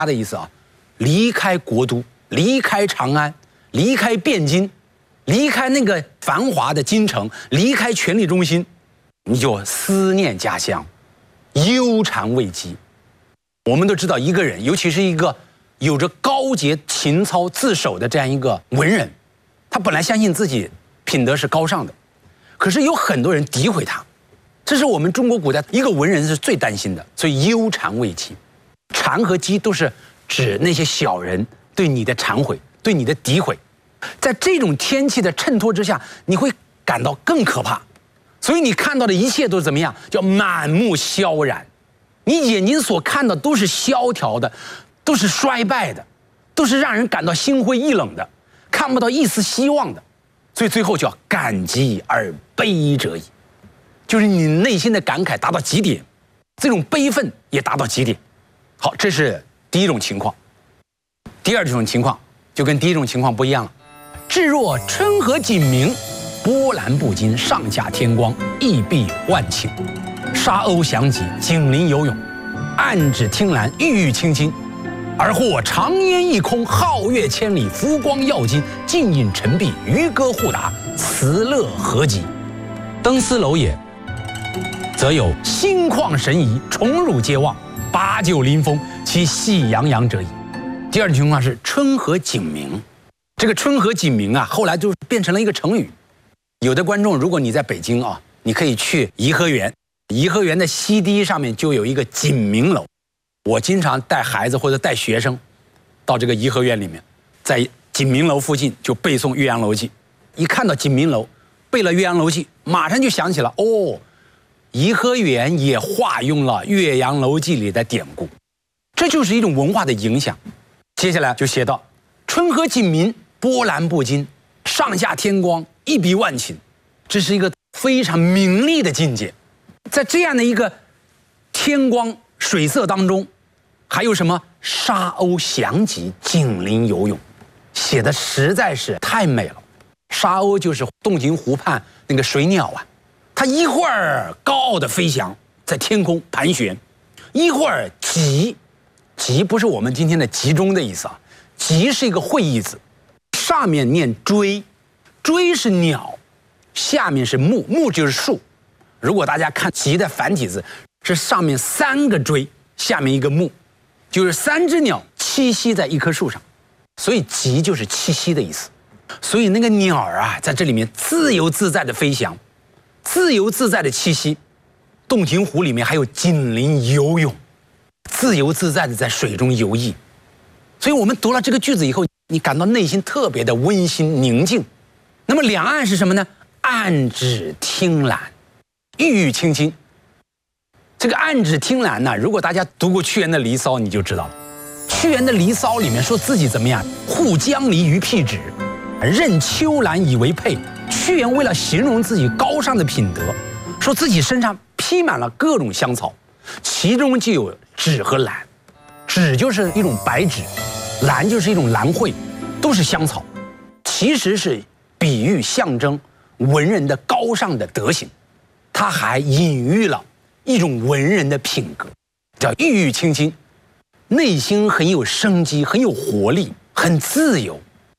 他的意思啊，离开国都，离开长安，离开汴京，离开那个繁华的京城，离开权力中心，你就思念家乡，忧谗畏讥。我们都知道，一个人，尤其是一个有着高洁情操自守的这样一个文人，他本来相信自己品德是高尚的，可是有很多人诋毁他，这是我们中国古代一个文人是最担心的，所以忧谗畏讥。谗和讥都是指那些小人对你的忏悔，对你的诋毁。在这种天气的衬托之下，你会感到更可怕。所以你看到的一切都是怎么样？叫满目萧然。你眼睛所看到都是萧条的，都是衰败的，都是让人感到心灰意冷的，看不到一丝希望的。所以最后叫感极而悲者矣，就是你内心的感慨达到极点，这种悲愤也达到极点。好，这是第一种情况。第二种情况就跟第一种情况不一样了。至若春和景明，波澜不惊，上下天光，异碧万顷。沙鸥翔集，锦鳞游泳，岸芷汀兰，郁郁青青。而或长烟一空，皓月千里，浮光耀金，尽饮沉璧，渔歌互答，辞乐何极。登斯楼也，则有心旷神怡，宠辱皆忘，把酒临风，其喜洋洋者矣。第二种情况是春和景明，这个春和景明啊，后来就变成了一个成语。有的观众，如果你在北京啊，你可以去颐和园，颐和园的西堤上面就有一个景明楼。我经常带孩子或者带学生到这个颐和园里面，在景明楼附近就背诵《岳阳楼记》。一看到景明楼，背了《岳阳楼记》，马上就想起了哦，颐和园也化用了《岳阳楼记》里的典故，这就是一种文化的影响。接下来就写到春和景明，波澜不惊，上下天光，一碧万顷，这是一个非常明丽的境界。在这样的一个天光水色当中，还有什么沙鸥翔集，锦鳞游泳，写的实在是太美了。沙鸥就是洞庭湖畔那个水鸟啊，它一会儿高傲的飞翔在天空盘旋，一会儿集，集不是我们今天的集中的意思啊，集是一个会意字，上面念追，追是鸟，下面是木，木就是树。如果大家看集的繁体字，是上面三个追，下面一个木，就是三只鸟栖息在一棵树上，所以集就是栖息的意思。所以那个鸟啊，在这里面自由自在的飞翔，自由自在的栖息。洞庭湖里面还有锦鳞游泳，自由自在的在水中游弋。所以我们读了这个句子以后，你感到内心特别的温馨宁静。那么两岸是什么呢？岸芷汀兰，郁郁青青。这个岸芷汀兰呢，如果大家读过屈原的《离骚》，你就知道了。屈原的《离骚》里面说自己怎么样？护江离于辟芷，任秋兰以为佩。屈原为了形容自己高尚的品德，说自己身上披满了各种香草，其中就有芷和兰。芷就是一种白芷，兰就是一种兰蕙，都是香草，其实是比喻象征文人的高尚的德行。他还隐喻了一种文人的品格，叫郁郁青青，内心很有生机，很有活力，很自由。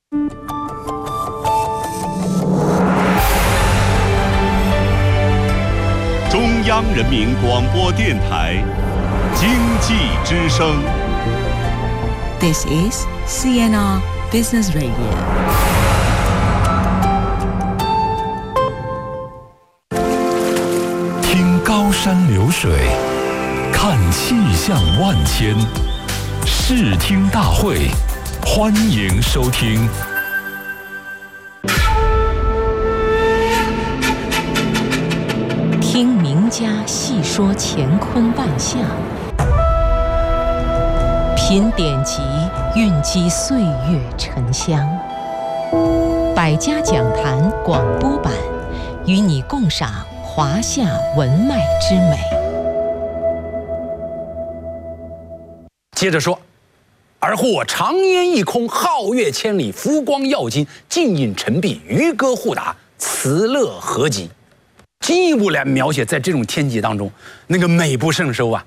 中央人民广播电台经济之声。 This is CNR Business Radio. 听高山流水，看气象万千，视听大会，欢迎收听。 听名家细说乾坤万象，品典籍，蕴积岁月沉香。百家讲坛广播版，与你共赏华夏文脉之美。 接着说，而或长烟一空，皓月千里，浮光耀金，尽饮沉璧，渔歌互答，辞乐何极。进一步来描写在这种天气当中那个美不胜收啊，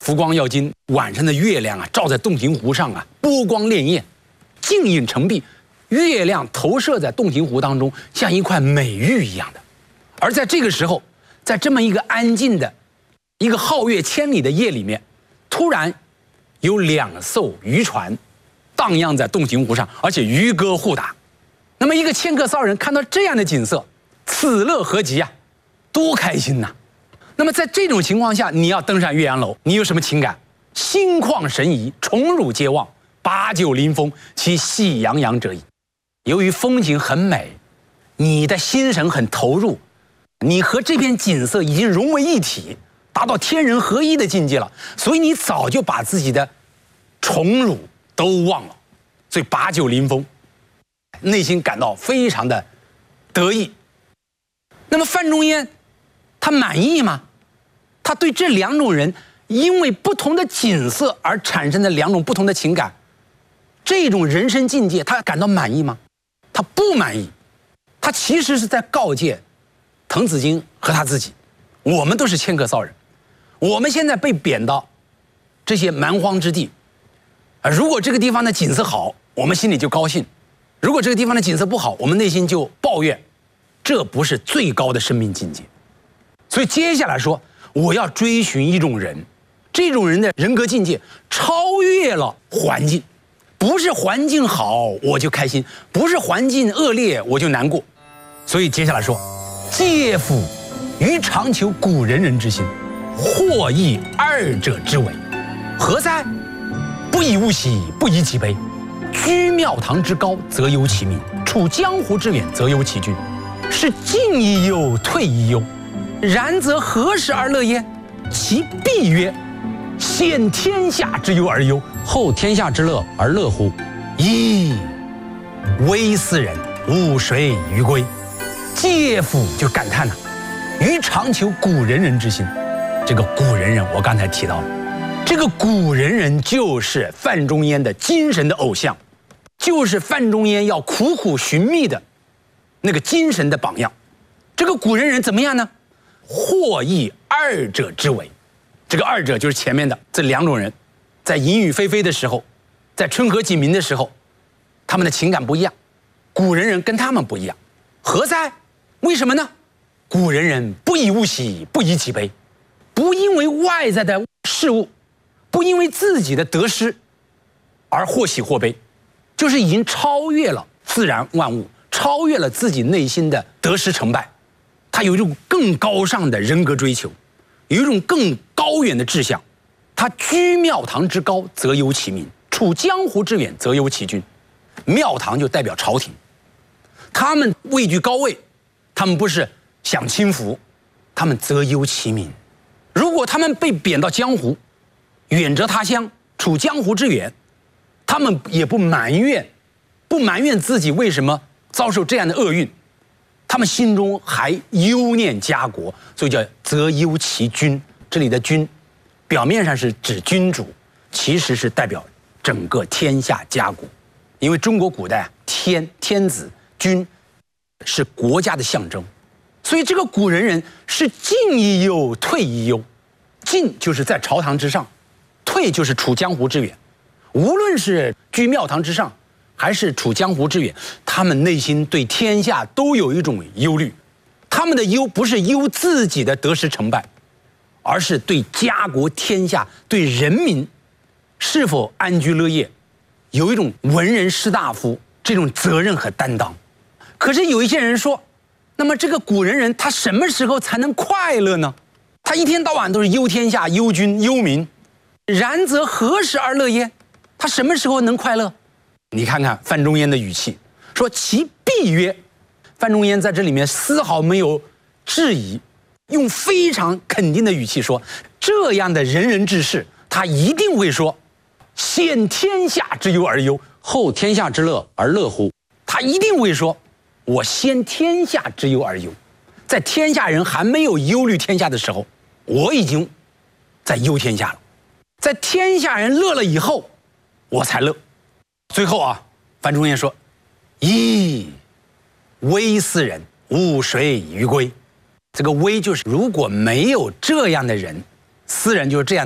浮光耀金，晚上的月亮啊，照在洞庭湖上啊，波光潋滟，镜影成壁，月亮投射在洞庭湖当中，像一块美玉一样的。而在这个时候，在这么一个安静的、一个皓月千里的夜里面，突然有2艘渔船荡漾在洞庭湖上，而且渔歌互打。那么一个迁客骚人看到这样的景色，此乐何极啊，多开心呐！那么在这种情况下，你要登上岳阳楼，你有什么情感？心旷神怡，宠辱皆忘，把酒临风，其喜洋洋者矣。由于风景很美，你的心神很投入，你和这片景色已经融为一体，达到天人合一的境界了，所以你早就把自己的宠辱都忘了，所以把酒临风，内心感到非常的得意。那么范仲淹他满意吗？他对这2种人因为不同的景色而产生的2种不同的情感，这种人生境界他感到满意吗？他不满意。他其实是在告诫滕子京和他自己，我们都是迁客骚人，我们现在被贬到这些蛮荒之地，如果这个地方的景色好，我们心里就高兴；如果这个地方的景色不好，我们内心就抱怨。这不是最高的生命境界。所以接下来说，我要追寻一种人，这种人的人格境界超越了环境，不是环境好我就开心，不是环境恶劣我就难过。所以接下来说，介夫于常求古仁人之心，或异2者之为，何哉？不以物喜，不以己悲。居庙堂之高，则忧其民；处江湖之远，则忧其君。是进亦忧，退亦忧。然则何时而乐焉？其必曰：先天下之忧而忧，后天下之乐而乐乎？噫！微斯人，吾谁与归？介夫就感叹了，于常求古仁人之心。这个古仁人，我刚才提到了，这个古仁人就是范仲淹的精神的偶像，就是范仲淹要苦苦寻觅的那个精神的榜样。这个古仁人怎么样呢？或异2者之为。这个2者就是前面的这2种人，在淫雨霏霏的时候，在春和景明的时候，他们的情感不一样。古仁人跟他们不一样。何哉？为什么呢？古仁人不以物喜，不以己悲，不因为外在的事物，不因为自己的得失而或喜或悲，就是已经超越了自然万物，超越了自己内心的得失成败。他有一种更高尚的人格追求，有一种更高远的志向。他居庙堂之高，则忧其民；处江湖之远，则忧其君。庙堂就代表朝廷，他们位居高位，他们不是享清福，他们则忧其民。如果他们被贬到江湖，远谪他乡，处江湖之远，他们也不埋怨自己为什么遭受这样的厄运，他们心中还忧念家国，所以叫则忧其君。这里的君，表面上是指君主，其实是代表整个天下家国。因为中国古代天子君是国家的象征，所以这个古仁人是进亦忧，退亦忧。进就是在朝堂之上，退就是处江湖之远。无论是居庙堂之上，还是处江湖之远，他们内心对天下都有一种忧虑。他们的忧不是忧自己的得失成败，而是对家国天下、对人民是否安居乐业，有一种文人士大夫这种责任和担当。可是有一些人说，那么这个古仁人他什么时候才能快乐呢？他一天到晚都是忧天下、忧君、忧民，然则何时而乐焉？他什么时候能快乐？你看看范仲淹的语气，说其必曰。范仲淹在这里面丝毫没有质疑，用非常肯定的语气说，这样的仁人志士，他一定会说，先天下之忧而忧，后天下之乐而乐乎？他一定会说，我先天下之忧而忧，在天下人还没有忧虑天下的时候，我已经在忧天下了，在天下人乐了以后，我才乐。最后啊，范仲淹说，噫！微斯人，吾谁与归？这个微就是如果没有这样的人，斯人就是这样的人，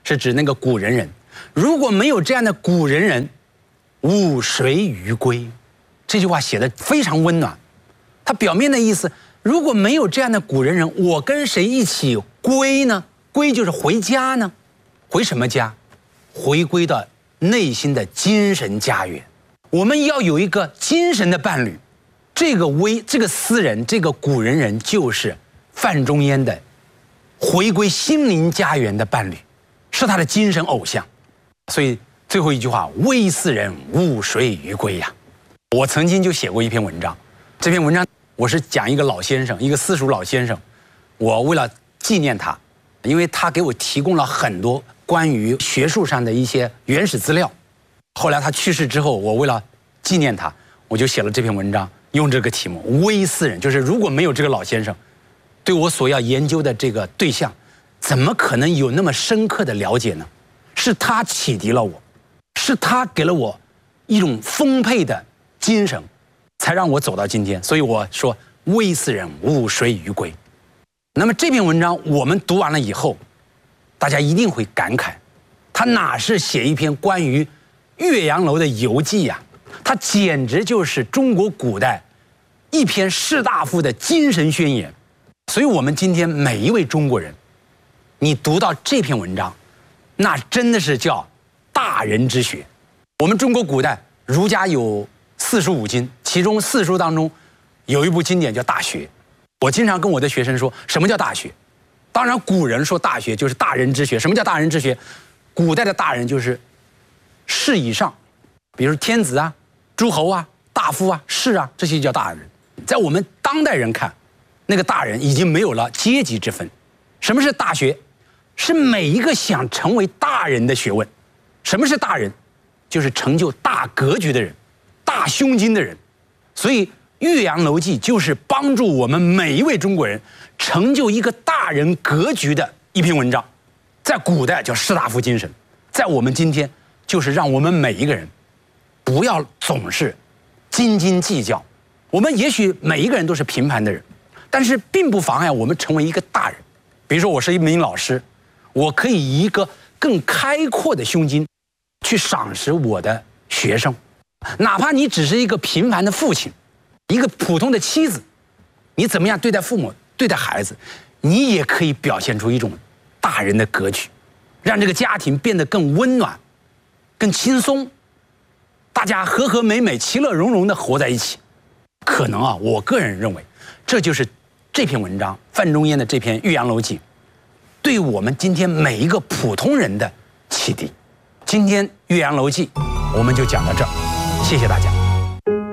是指那个古人人。如果没有这样的古人人，吾谁与归？这句话写得非常温暖。它表面的意思，如果没有这样的古人人，我跟谁一起归呢？归就是回家呢？回什么家？回归到内心的精神家园。我们要有一个精神的伴侣。这个诗人，这个古人人，就是范仲淹的回归心灵家园的伴侣，是他的精神偶像。所以最后一句话，微斯人，吾谁与归呀？我曾经就写过一篇文章，这篇文章我是讲一个老先生，一个私塾老先生。我为了纪念他，因为他给我提供了很多关于学术上的一些原始资料。后来他去世之后，我为了纪念他，我就写了这篇文章，用这个题目“微斯人”，就是如果没有这个老先生，对我所要研究的这个对象，怎么可能有那么深刻的了解呢？是他启迪了我，是他给了我一种丰沛的精神，才让我走到今天。所以我说“微斯人，吾谁与归”。那么这篇文章我们读完了以后，大家一定会感慨，他哪是写一篇关于岳阳楼的游记呀？他简直就是中国古代一篇士大夫的精神宣言。所以我们今天每一位中国人，你读到这篇文章，那真的是叫大人之学。我们中国古代儒家有45经，其中4书当中有一部经典叫《大学》。我经常跟我的学生说，什么叫大学？当然古人说大学就是大人之学。什么叫大人之学？古代的大人就是士以上，比如天子啊、诸侯啊、大夫啊、士啊，这些叫大人。在我们当代人看，那个大人已经没有了阶级之分。什么是大学？是每一个想成为大人的学问。什么是大人？就是成就大格局的人，大胸襟的人。所以《岳阳楼记》就是帮助我们每一位中国人成就一个大人格局的一篇文章。在古代叫士大夫精神，在我们今天就是让我们每一个人不要总是斤斤计较。我们也许每一个人都是平凡的人，但是并不妨碍我们成为一个大人。比如说我是一名老师，我可以以一个更开阔的胸襟去赏识我的学生。哪怕你只是一个平凡的父亲，一个普通的妻子，你怎么样对待父母、对待孩子，你也可以表现出一种大人的格局，让这个家庭变得更温暖、更轻松，大家和和美美、其乐融融地活在一起。可能啊，我个人认为，这就是这篇文章范仲淹的这篇《岳阳楼记》对我们今天每一个普通人的启迪。今天《岳阳楼记》我们就讲到这儿，谢谢大家。